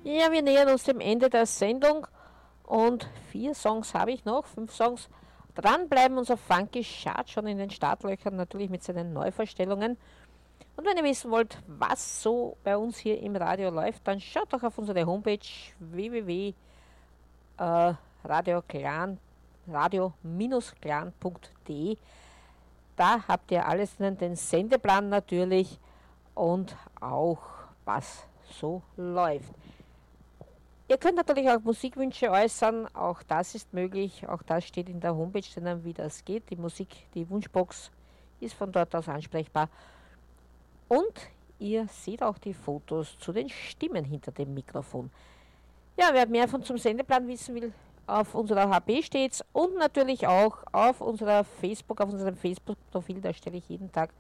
Ja, wir nähern uns dem Ende der Sendung und 4 Songs habe ich noch, 5 Songs. Dranbleiben, unser Funky Chart schon in den Startlöchern, natürlich mit seinen Neuvorstellungen. Und wenn ihr wissen wollt, was so bei uns hier im Radio läuft, dann schaut doch auf unsere Homepage www.radio-clan, radio-clan.de. Da habt ihr alles drin, den Sendeplan natürlich und auch was so läuft. Ihr könnt natürlich auch Musikwünsche äußern, auch das ist möglich, auch das steht in der Homepage drinnen, wie das geht. Die Musik, die Wunschbox ist von dort aus ansprechbar. Und ihr seht auch die Fotos zu den Stimmen hinter dem Mikrofon. Ja, wer mehr von zum Sendeplan wissen will, auf unserer HP steht's und natürlich auch auf unserem Facebook-Profil, da stelle ich jeden Tag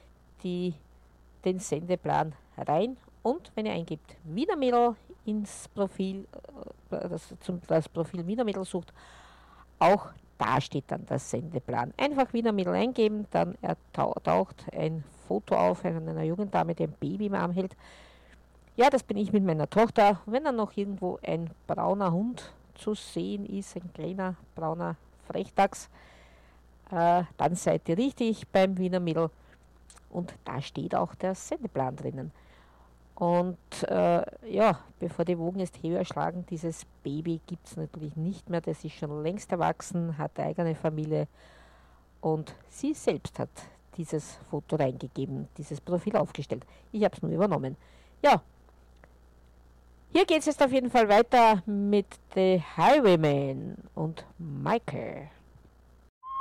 den Sendeplan rein. Und wenn ihr eingibt Wiener Mädel ins Profil, das Profil Wiener Mädel sucht, auch da steht dann der Sendeplan. Einfach Wiener Mädel eingeben, dann taucht ein Foto auf von einer jungen Dame, die ein Baby im Arm hält. Ja, das bin ich mit meiner Tochter. Wenn dann noch irgendwo ein brauner Hund zu sehen ist, ein kleiner brauner Frechdachs, dann seid ihr richtig beim Wiener Mädel. Und da steht auch der Sendeplan drinnen. Und ja, bevor die Wogen jetzt höher schlagen, dieses Baby gibt es natürlich nicht mehr. Das ist schon längst erwachsen, hat eine eigene Familie und sie selbst hat dieses Foto reingegeben, dieses Profil aufgestellt. Ich habe es nur übernommen. Ja, hier geht es jetzt auf jeden Fall weiter mit The Highwayman und Michael.